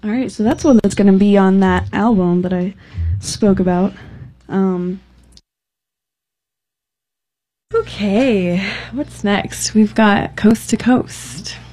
All right, so that's one that's going to be on that album that I spoke about. Okay, what's next? We've got Coast to Coast.